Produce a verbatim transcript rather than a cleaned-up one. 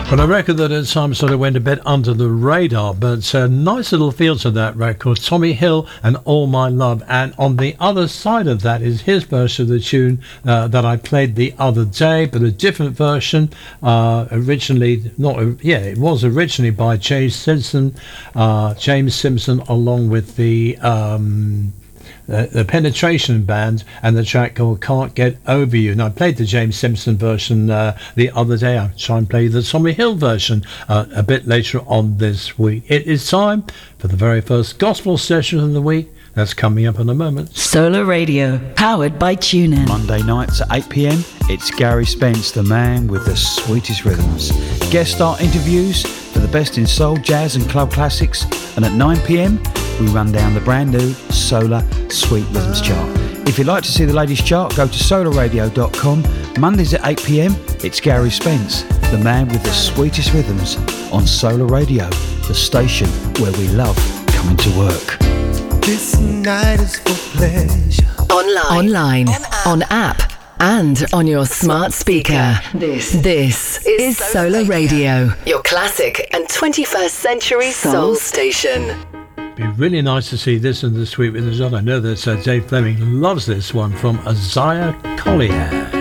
Well, a record that at times sort of went a bit under the radar, but a nice little feel to that record, Tommy Hill and All My Love. And on the other side of that is his version of the tune uh, that I played the other day, but a different version, uh, originally, not, yeah, it was originally by James Simpson, uh, James Simpson along with the... Um, The, the Penetration Band, and the track called Can't Get Over You. And I played the James Simpson version uh, the other day. I'll try and play the Tommy Hill version uh, a bit later on this week. It is time for the very first gospel session of the week. That's coming up in a moment. Solar Radio, powered by TuneIn. Monday nights at eight p.m, it's Gary Spence, the man with the sweetest rhythms. Guest star interviews for the best in soul, jazz and club classics. And at nine p.m, we run down the brand new Solar Sweet Rhythms chart. If you'd like to see the latest chart, go to solar radio dot com. Mondays at eight p.m, it's Gary Spence, the man with the sweetest rhythms on Solar Radio, the station where we love coming to work. This night is for pleasure. Online, Online, on app, and on your smart speaker. This, this is Solar Radio, your classic and twenty-first century soul station. Be really nice to see this in the Sweet Rhythms on. I know that uh, Dave Fleming loves this one from Isaiah Collier.